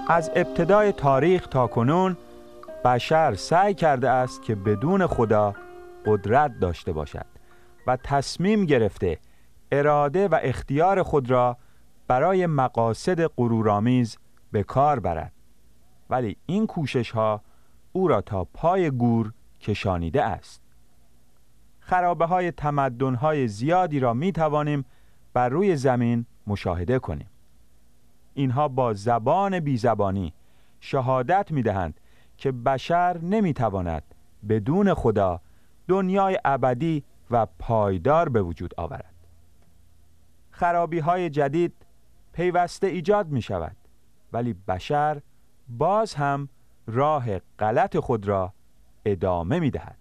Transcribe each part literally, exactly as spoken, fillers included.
از ابتدای تاریخ تا کنون بشر سعی کرده است که بدون خدا قدرت داشته باشد و تصمیم گرفته اراده و اختیار خود را برای مقاصد غرورآمیز به کار برد، ولی این کوشش ها او را تا پای گور کشانیده است. خرابه های تمدن های زیادی را می توانیم بر روی زمین مشاهده کنیم. اینها با زبان بی زبانی شهادت می دهند که بشر نمی تواند بدون خدا دنیای ابدی و پایدار به وجود آورد. خرابی های جدید پیوسته ایجاد می شود، ولی بشر باز هم راه غلط خود را ادامه می دهد.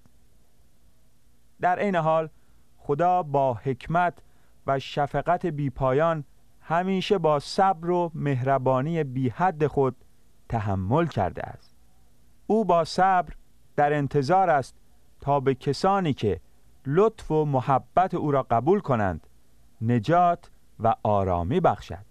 در این حال خدا با حکمت و شفقت بی پایان همیشه با صبر و مهربانی بی حد خود تحمل کرده است. او با صبر در انتظار است تا به کسانی که لطف و محبت او را قبول کنند نجات و آرامی بخشد.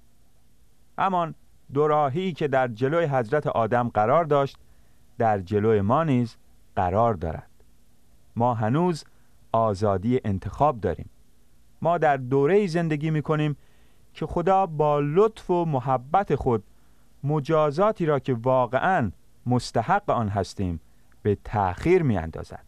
همان دوراهی که در جلوی حضرت آدم قرار داشت در جلوی ما نیز قرار دارد. ما هنوز آزادی انتخاب داریم. ما در دوره‌ای زندگی می‌کنیم که خدا با لطف و محبت خود مجازاتی را که واقعاً مستحق آن هستیم به تأخیر می‌اندازد.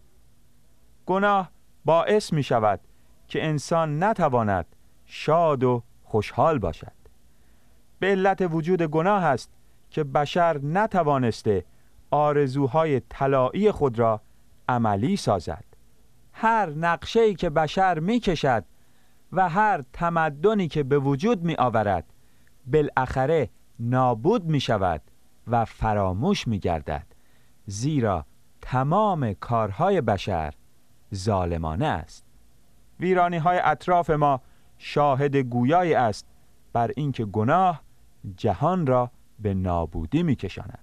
گناه باعث می‌شود که انسان نتواند شاد و خوشحال باشد. به علت وجود گناه است که بشر نتوانسته آرزوهای طلایی خود را عملی سازد. هر نقشه‌ای که بشر می‌کشد و هر تمدنی که به وجود می‌آورد بالاخره نابود می‌شود و فراموش می‌گردد، زیرا تمام کارهای بشر ظالمانه است. ویرانی‌های اطراف ما شاهد گویایی است بر اینکه گناه جهان را به نابودی می‌کشاند.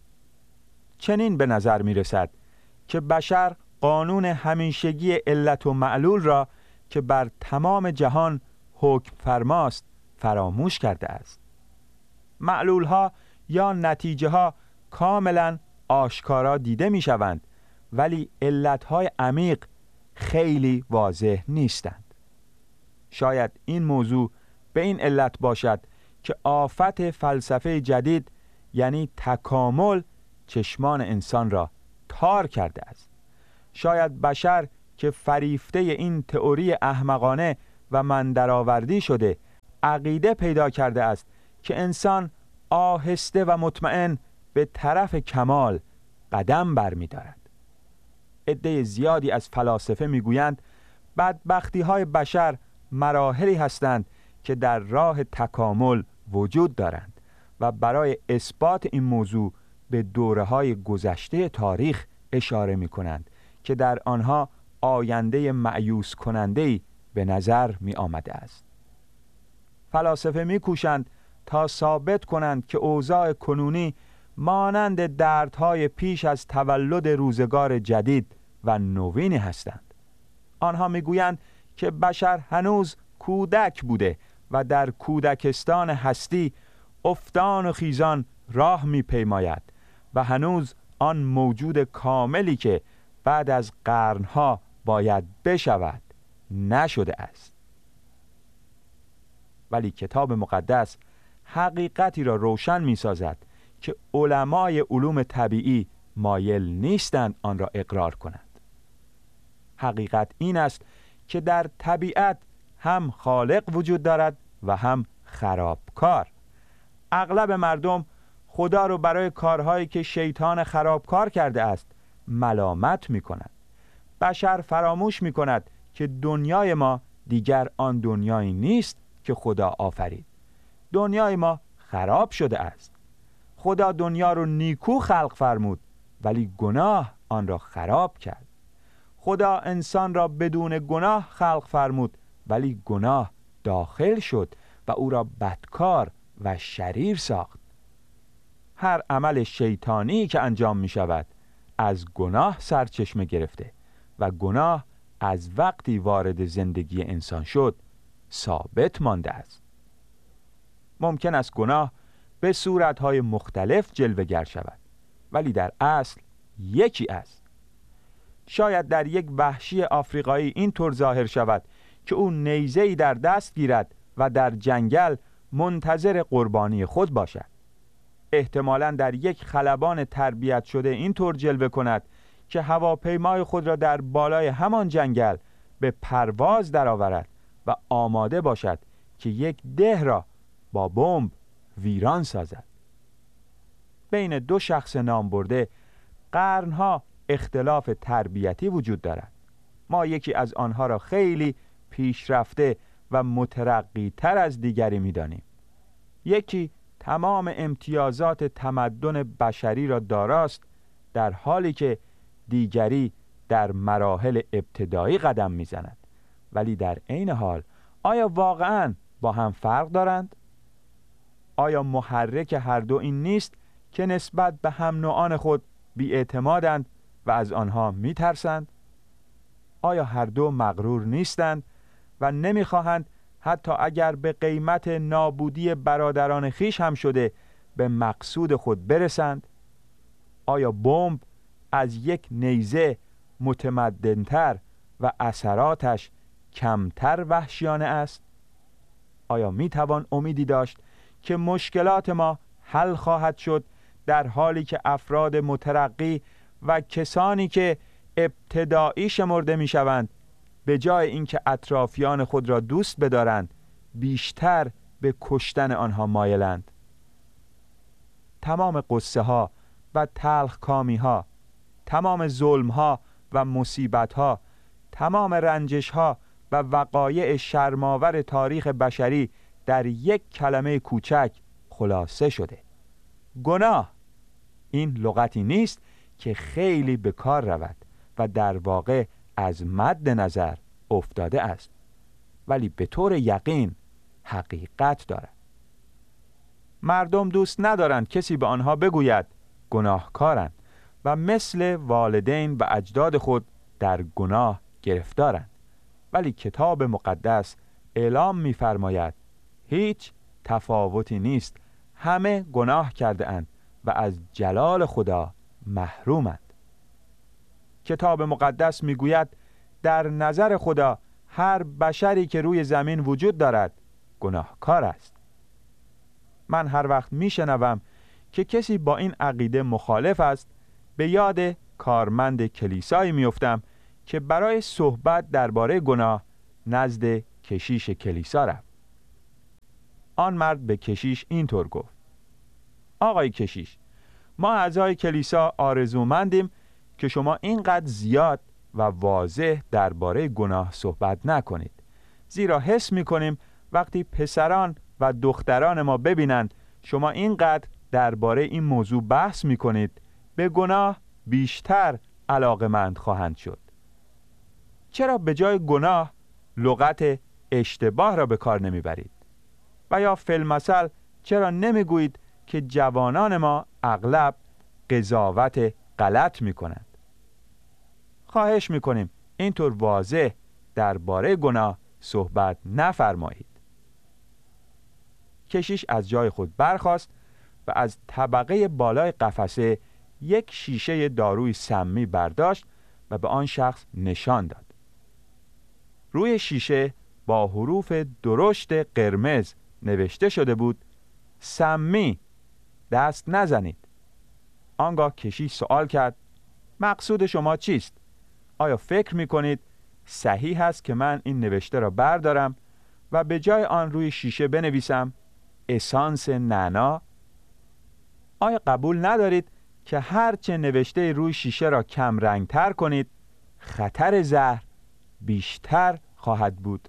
چنین به نظر می‌رسد که بشر قانون همیشگی علت و معلول را که بر تمام جهان حکم فرماست فراموش کرده است. معلول‌ها یا نتیجه‌ها کاملاً آشکارا دیده می‌شوند، ولی علت‌های عمیق خیلی واضح نیستند. شاید این موضوع به این علت باشد که آفت فلسفه جدید یعنی تکامل چشمان انسان را تار کرده است. شاید بشر که فریفته این تئوری احمقانه و مندرآوردی شده عقیده پیدا کرده است که انسان آهسته و مطمئن به طرف کمال قدم برمی‌دارد. عده زیادی از فلاسفه میگویند بدبختی‌های بشر مراحلی هستند که در راه تکامل وجود دارند و برای اثبات این موضوع به دوره‌های گذشته تاریخ اشاره می‌کنند که در آنها آینده مأیوس کننده‌ای به نظر می آمده است. فلاسفه می‌کوشند تا ثابت کنند که اوضاع کنونی مانند دردهای پیش از تولد روزگار جدید و نوینی هستند. آنها می‌گویند که بشر هنوز کودک بوده و در کودکستان هستی افتان و خیزان راه می‌پیماید و هنوز آن موجود کاملی که بعد از قرنها باید بشود نشده است. ولی کتاب مقدس حقیقتی را روشن می سازد که علمای علوم طبیعی مایل نیستند آن را اقرار کنند. حقیقت این است که در طبیعت هم خالق وجود دارد و هم خرابکار. اغلب مردم خدا رو برای کارهایی که شیطان خرابکار کرده است ملامت می کنند. بشر فراموش می کند که دنیای ما دیگر آن دنیایی نیست که خدا آفرید. دنیای ما خراب شده است. خدا دنیا رو نیکو خلق فرمود ولی گناه آن را خراب کرد. خدا انسان را بدون گناه خلق فرمود ولی گناه داخل شد و او را بدکار و شریر ساخت. هر عمل شیطانی که انجام می شود از گناه سرچشمه گرفته و گناه از وقتی وارد زندگی انسان شد ثابت مانده است. ممکن است گناه به صورتهای مختلف جلوه‌گر شود، ولی در اصل یکی است. شاید در یک وحشی آفریقایی این طور ظاهر شود که او نیزه‌ای در دست گیرد و در جنگل منتظر قربانی خود باشد. احتمالاً در یک خلبان تربیت شده این طور جلوه کند که هواپیمای خود را در بالای همان جنگل به پرواز درآورد و آماده باشد که یک ده را با بمب ویران سازد. بین دو شخص نامبرده قرنها اختلاف تربیتی وجود دارد. ما یکی از آنها را خیلی پیشرفته و مترقی تر از دیگری می دانیم. یکی تمام امتیازات تمدن بشری را داراست، در حالی که دیگری در مراحل ابتدایی قدم می زند. ولی در عین حال آیا واقعاً با هم فرق دارند؟ آیا محرک هر دو این نیست که نسبت به هم نوعان خود بی‌اعتمادند و از آنها می ترسند؟ آیا هر دو مغرور نیستند و نمی خواهند حتی اگر به قیمت نابودی برادران خیش هم شده به مقصود خود برسند؟ آیا بمب از یک نیزه متمدن‌تر و اثراتش کمتر وحشیانه است؟ آیا می توان امیدی داشت که مشکلات ما حل خواهد شد در حالی که افراد مترقی و کسانی که ابتدایی شمرده می شوند به جای اینکه اطرافیان خود را دوست بدارند بیشتر به کشتن آنها مایلند؟ تمام قصه ها و تلخ کامی ها، تمام ظلم ها و مصیبت ها، تمام رنجش ها و وقایع شرماور تاریخ بشری در یک کلمه کوچک خلاصه شده: گناه. این لغتی نیست که خیلی به کار رود و در واقع از مد نظر افتاده است، ولی به طور یقین حقیقت دارد. مردم دوست ندارند کسی به آنها بگوید گناهکارند و مثل والدین و اجداد خود در گناه گرفتارند، ولی کتاب مقدس اعلام می‌فرماید هیچ تفاوتی نیست، همه گناه کرده اند و از جلال خدا محرومند. کتاب مقدس میگوید در نظر خدا هر بشری که روی زمین وجود دارد گناهکار است. من هر وقت میشنوم که کسی با این عقیده مخالف است، به یاد کارمند کلیسایی میافتم که برای صحبت درباره گناه نزد کشیش کلیسا رفت. آن مرد به کشیش اینطور گفت: آقای کشیش، ما اعضای کلیسا آرزومندیم که شما اینقدر زیاد و واضح درباره گناه صحبت نکنید، زیرا حس می‌کنیم وقتی پسران و دختران ما ببینند شما اینقدر درباره این موضوع بحث می‌کنید، به گناه بیشتر علاقه‌مند خواهند شد. چرا به جای گناه لغت اشتباه را به کار نمیبرید؟ و یا فی‌المثل چرا نمیگویید که جوانان ما اغلب قضاوت غلط میکنند؟ خواهش میکنیم اینطور واضح درباره گناه صحبت نفرمایید. کشیش از جای خود برخاست و از طبقه بالای قفسه یک شیشه داروی سمی برداشت و به آن شخص نشان داد. روی شیشه با حروف درشت قرمز نوشته شده بود: سمی، دست نزنید. آنگاه کشیش سوال کرد: مقصود شما چیست؟ آیا فکر می‌کنید صحیح است که من این نوشته را بردارم و به جای آن روی شیشه بنویسم اسانس نعنا؟ آیا قبول ندارید که هرچه نوشته روی شیشه را کم رنگتر کنید خطر زهر بیشتر خواهد بود؟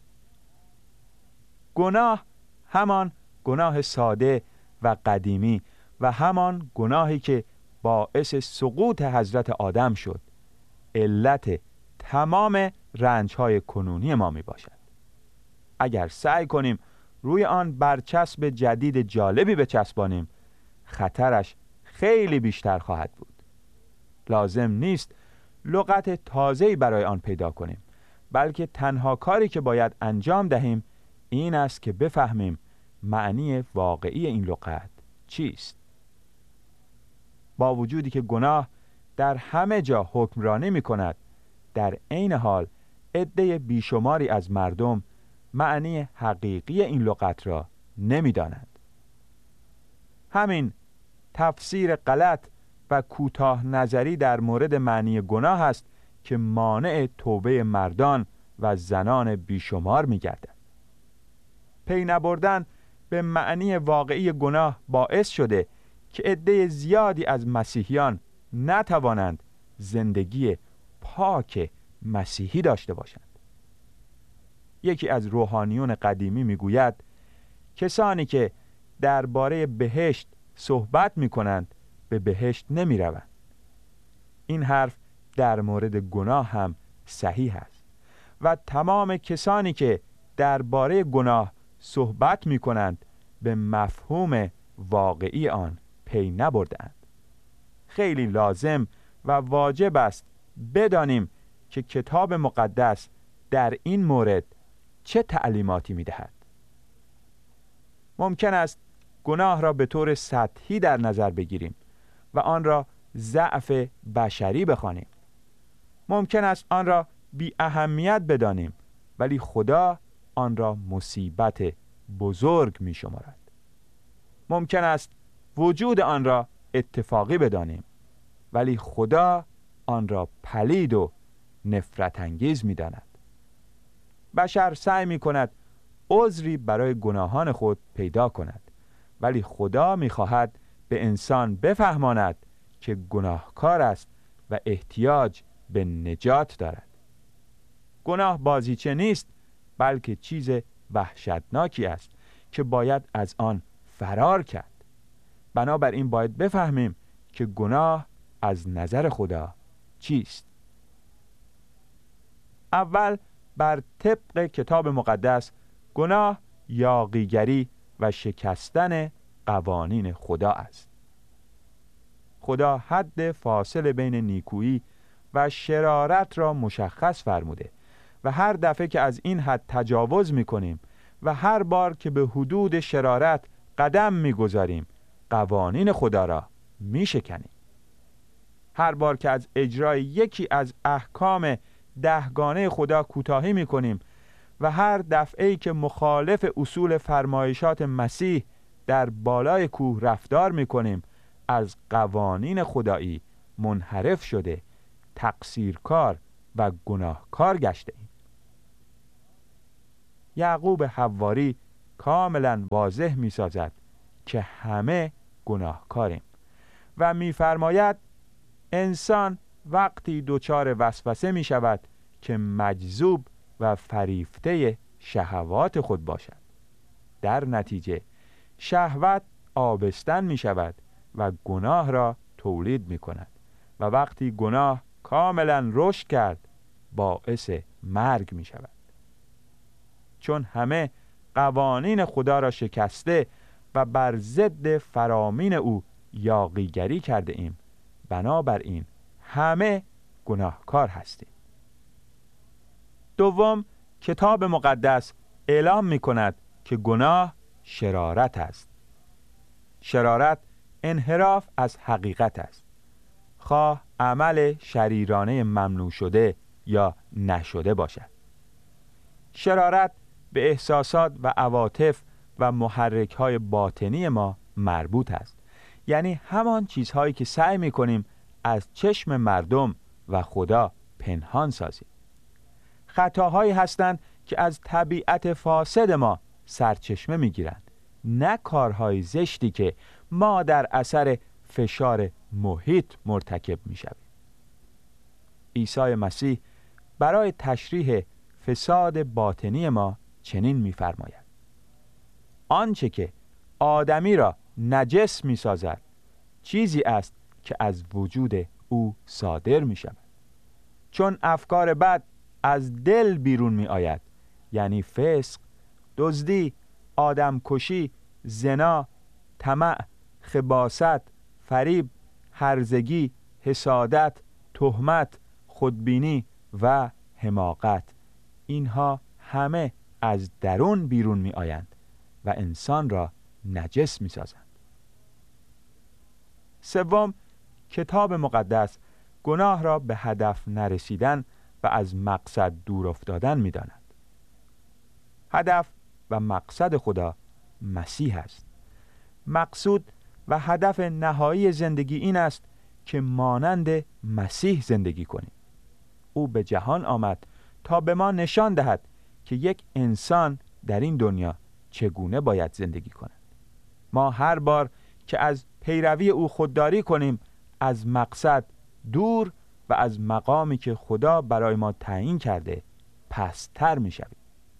گناه همان گناه ساده و قدیمی و همان گناهی که باعث سقوط حضرت آدم شد علت تمام رنج‌های کنونی ما می باشد. اگر سعی کنیم روی آن برچسب جدید جالبی بچسبانیم خطرش خیلی بیشتر خواهد بود. لازم نیست لغت تازه‌ای برای آن پیدا کنیم، بلکه تنها کاری که باید انجام دهیم این است که بفهمیم معنی واقعی این لغت چیست؟ با وجودی که گناه در همه جا حکمرانی می کند، در عین حال عده بیشماری از مردم معنی حقیقی این لغت را نمی دانند. همین تفسیر غلط و کوتاه نظری در مورد معنی گناه است که مانع توبه مردان و زنان بیشمار می گردد. پی نبردن به معنی واقعی گناه باعث شده که عده زیادی از مسیحیان نتوانند زندگی پاک مسیحی داشته باشند. یکی از روحانیون قدیمی میگوید کسانی که درباره بهشت صحبت میکنند به بهشت نمی روند. این حرف در مورد گناه هم صحیح است و تمام کسانی که درباره گناه صحبت می کنند به مفهوم واقعی آن پی نبردند. خیلی لازم و واجب است بدانیم که کتاب مقدس در این مورد چه تعلیماتی می دهد. ممکن است گناه را به طور سطحی در نظر بگیریم و آن را ضعف بشری بخوانیم. ممکن است آن را بی اهمیت بدانیم، ولی خدا آن را مصیبت بزرگ می شمارد. ممکن است وجود آن را اتفاقی بدانیم، ولی خدا آن را پلید و نفرت انگیز می داند. بشر سعی می کند عذری برای گناهان خود پیدا کند، ولی خدا می خواهد به انسان بفهماند که گناهکار است و احتیاج به نجات دارد. گناه بازیچه نیست، بلکه چیز وحشتناکی است که باید از آن فرار کرد. بنابراین باید بفهمیم که گناه از نظر خدا چیست. اول بر طبق کتاب مقدس گناه یاغیگری و شکستن قوانین خدا است. خدا حد فاصله بین نیکویی و شرارت را مشخص فرموده و هر دفعه که از این حد تجاوز می‌کنیم و هر بار که به حدود شرارت قدم می‌گذاریم قوانین خدا را می‌شکنیم. هر بار که از اجرای یکی از احکام دهگانه خدا کوتاهی می‌کنیم و هر دفعه‌ای که مخالف اصول فرمایشات مسیح در بالای کوه رفتار می‌کنیم از قوانین خدایی منحرف شده، تقصیرکار و گناهکار گشته ایم. یعقوب حواری کاملا واضح می سازد که همه گناهکاریم و می فرماید انسان وقتی دچار وسوسه می شود که مجذوب و فریفته شهوات خود باشد. در نتیجه شهوت آبستن می شود و گناه را تولید می کند و وقتی گناه کاملا رشد کرد باعث مرگ می شود. چون همه قوانین خدا را شکسته و بر ضد فرامین او یاغیگری کرده ایم، بنابراین همه گناهکار هستیم. دوم، کتاب مقدس اعلام می کند که گناه شرارت است. شرارت انحراف از حقیقت است، خواه عمل شریرانه ممنوع شده یا نشده باشد. شرارت به احساسات و عواطف و محرک‌های باطنی ما مربوط است، یعنی همان چیزهایی که سعی می‌کنیم از چشم مردم و خدا پنهان سازیم. خطاهایی هستند که از طبیعت فاسد ما سرچشمه می‌گیرند، نه کارهای زشتی که ما در اثر فشار محیط مرتکب می‌شویم. عیسی مسیح برای تشریح فساد باطنی ما چنین می‌فرماید: آنچه که آدمی را نجس می‌سازد چیزی است که از وجود او صادر می‌شود، چون افکار بد از دل بیرون می‌آید، یعنی فسق، دزدی، آدمکشی، زنا، طمع، خباثت، فریب، هرزگی، حسادت، تهمت، خودبینی و حماقت. اینها همه از درون بیرون می آیند و انسان را نجس می سازند. سوم، کتاب مقدس گناه را به هدف نرسیدن و از مقصد دور افتادن می داند. هدف و مقصد خدا مسیح است. مقصود و هدف نهایی زندگی این است که مانند مسیح زندگی کنیم. او به جهان آمد تا به ما نشان دهد که یک انسان در این دنیا چگونه باید زندگی کند. ما هر بار که از پیروی او خودداری کنیم، از مقصد دور و از مقامی که خدا برای ما تعیین کرده پست‌تر می‌شویم.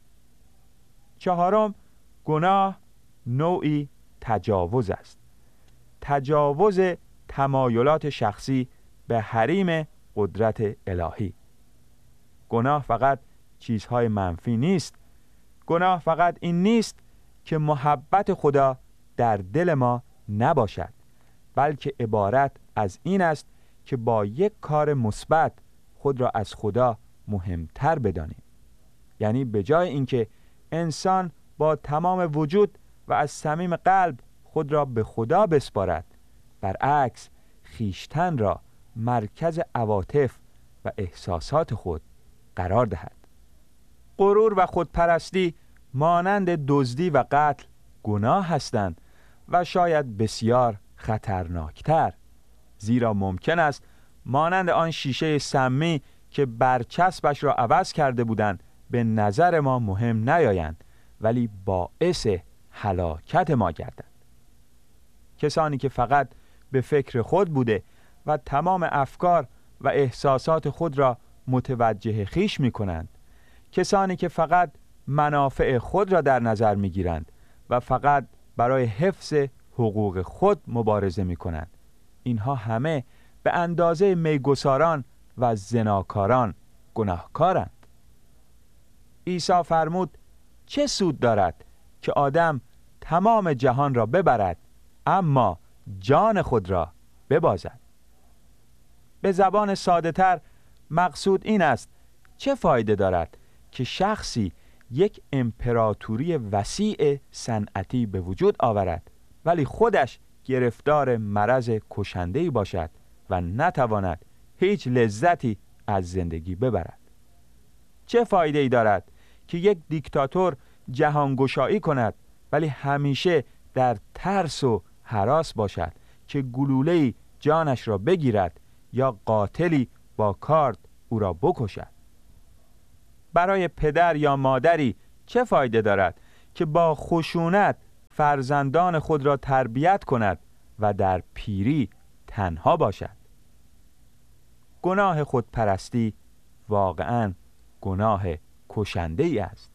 چهارم، گناه نوعی تجاوز است. تجاوز تمایلات شخصی به حریم قدرت الهی. گناه فقط چیزهای منفی نیست. گناه فقط این نیست که محبت خدا در دل ما نباشد، بلکه عبارت از این است که با یک کار مثبت خود را از خدا مهمتر بدانیم. یعنی به جای اینکه انسان با تمام وجود و از صمیم قلب خود را به خدا بسپارد، برعکس خیشتن را مرکز عواطف و احساسات خود قرار دهد. غرور و خودپرستی مانند دزدی و قتل گناه هستند و شاید بسیار خطرناکتر، زیرا ممکن است مانند آن شیشه سمی که برچسبش را عوض کرده بودند به نظر ما مهم نیایند، ولی باعث هلاکت ما گردند. کسانی که فقط به فکر خود بوده و تمام افکار و احساسات خود را متوجه خویش می کنند، کسانی که فقط منافع خود را در نظر می گیرند و فقط برای حفظ حقوق خود مبارزه می کنند، اینها همه به اندازه میگساران و زناکاران گناهکارند. عیسی فرمود چه سود دارد که آدم تمام جهان را ببرد اما جان خود را ببازد؟ به زبان ساده تر مقصود این است چه فایده دارد که شخصی یک امپراتوری وسیع صنعتی به وجود آورد ولی خودش گرفتار مرض کشنده‌ای باشد و نتواند هیچ لذتی از زندگی ببرد؟ چه فایده ای دارد که یک دیکتاتور جهانگشایی کند ولی همیشه در ترس و هراس باشد که گلوله‌ای جانش را بگیرد یا قاتلی با کارد او را بکشد؟ برای پدر یا مادری چه فایده دارد که با خشونت فرزندان خود را تربیت کند و در پیری تنها باشد؟ گناه خودپرستی واقعاً گناه کشنده ای است.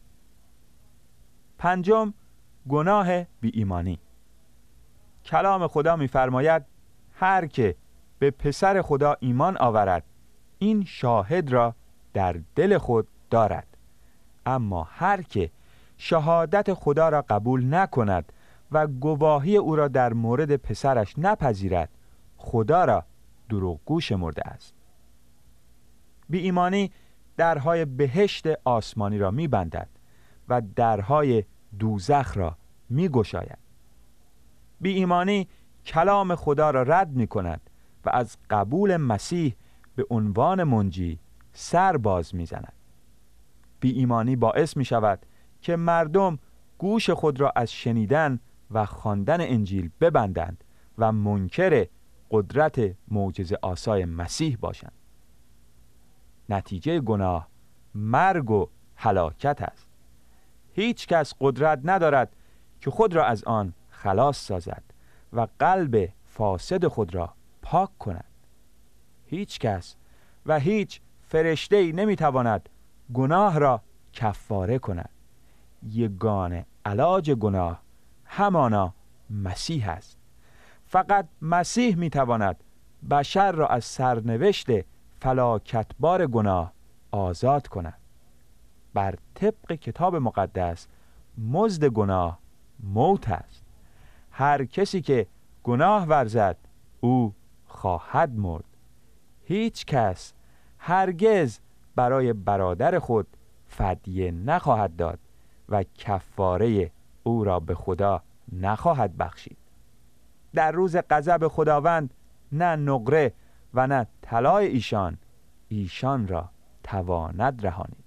پنجم، گناه بی ایمانی. کلام خدا می‌فرماید هر که به پسر خدا ایمان آورد این شاهد را در دل خود دارد، اما هر که شهادت خدا را قبول نکند و گواهی او را در مورد پسرش نپذیرد خدا را دروغگو شمرده است. بی ایمانی درهای بهشت آسمانی را می‌بندد و درهای دوزخ را می‌گشاید. بی ایمانی کلام خدا را رد می‌کند و از قبول مسیح به عنوان منجی سر باز می‌زند. بی ایمانی باعث می‌شود که مردم گوش خود را از شنیدن و خواندن انجیل ببندند و منکر قدرت معجزه‌آسای مسیح باشند. نتیجه گناه مرگ و هلاکت است. هیچ کس قدرت ندارد که خود را از آن خلاص سازد و قلب فاسد خود را پاک کند. هیچ کس و هیچ فرشته‌ای نمیتواند گناه را کفاره کند. یگانه علاج گناه همانا مسیح است. فقط مسیح میتواند بشر را از سرنوشت فلاکتبار گناه آزاد کند. بر طبق کتاب مقدس مزد گناه موت است. هر کسی که گناه ورزد او خواهد مرد. هیچ کس هرگز برای برادر خود فدیه نخواهد داد و کفاره او را به خدا نخواهد بخشید. در روز غضب خداوند نه نقره و نه طلای ایشان ایشان را تواند رهانید.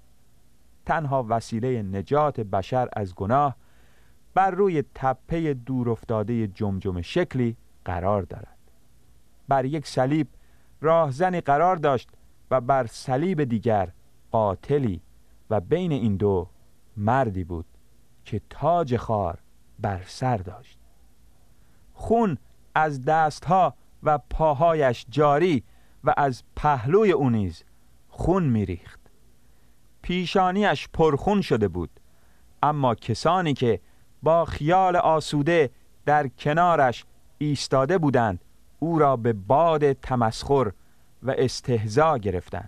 تنها وسیله نجات بشر از گناه بر روی تپه دور افتاده جمجمه شکلی قرار دارد. بر یک صلیب راهزنی قرار داشت و بر صلیب دیگر قاتلی و بین این دو مردی بود که تاج خار بر سر داشت. خون از دستها و پاهایش جاری و از پهلوی او نیز خون میریخت. پیشانیش پرخون شده بود، اما کسانی که با خیال آسوده در کنارش ایستاده بودند او را به باد تمسخر و استهزا گرفتند.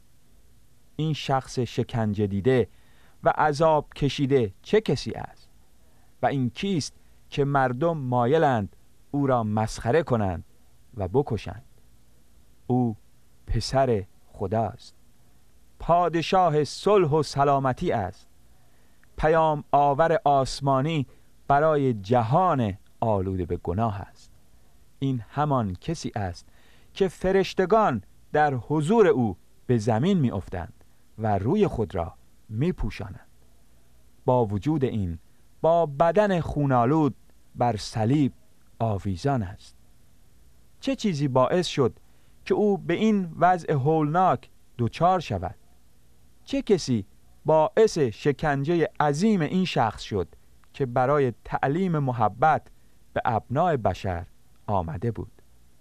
این شخص شکنجه دیده و عذاب کشیده چه کسی است؟ و این کیست که مردم مایلند او را مسخره کنند و بکشند؟ او پسر خداست، پادشاه صلح و سلامتی است، پیام آور آسمانی برای جهان آلوده به گناه است. این همان کسی است که فرشتگان در حضور او به زمین می افتند و روی خود را می پوشانند. با وجود این با بدن خونالود بر صلیب آویزان است. چه چیزی باعث شد که او به این وضع هولناک دچار شود؟ چه کسی باعث شکنجه عظیم این شخص شد که برای تعلیم محبت به ابناء بشر آمده بود؟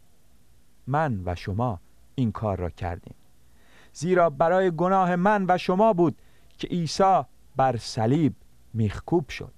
من و شما این کار را کردیم، زیرا برای گناه من و شما بود که عیسی بر صلیب میخکوب شد.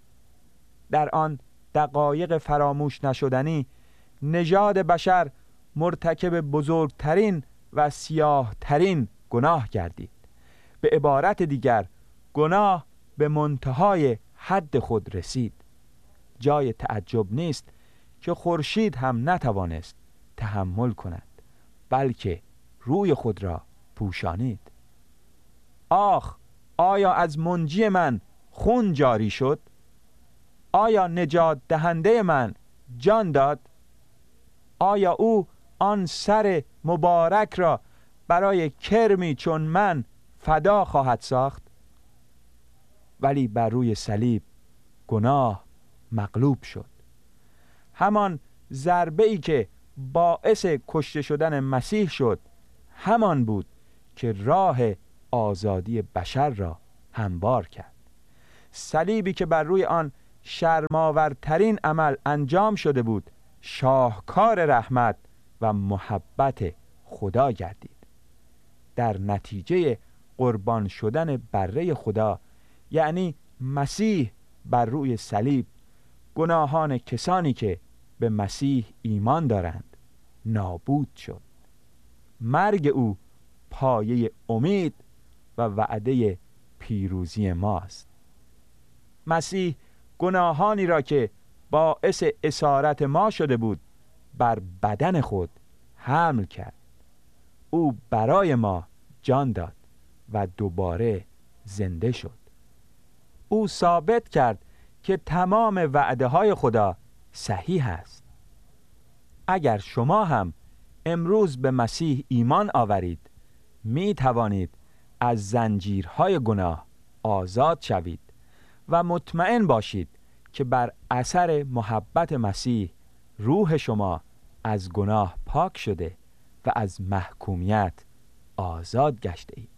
در آن دقایق فراموش نشدنی نژاد بشر مرتکب بزرگترین و سیاهترین گناه گردید. به عبارت دیگر گناه به منتهای حد خود رسید. جای تعجب نیست که خورشید هم نتوانست تحمل کند، بلکه روی خود را پوشانید. آخ، آیا از منجی من خون جاری شد؟ آیا نجات دهنده من جان داد؟ آیا او آن سر مبارک را برای کرمی چون من فدا خواهد ساخت؟ ولی بر روی صلیب گناه مغلوب شد. همان ضربه ای که باعث کشته شدن مسیح شد همان بود که راه آزادی بشر را هموار کرد. صلیبی که بر روی آن شرم‌آورترین عمل انجام شده بود شاهکار رحمت و محبت خدا گردید. در نتیجه قربان شدن بره خدا، یعنی مسیح بر روی صلیب، گناهان کسانی که به مسیح ایمان دارند نابود شد. مرگ او پایه امید و وعده پیروزی ماست. مسیح گناهانی را که باعث اسارت ما شده بود بر بدن خود حمل کرد. او برای ما جان داد و دوباره زنده شد. او ثابت کرد که تمام وعده های خدا صحیح است. اگر شما هم امروز به مسیح ایمان آورید، می توانید از زنجیرهای گناه آزاد شوید و مطمئن باشید که بر اثر محبت مسیح روح شما از گناه پاک شده و از محکومیت آزاد گشته اید.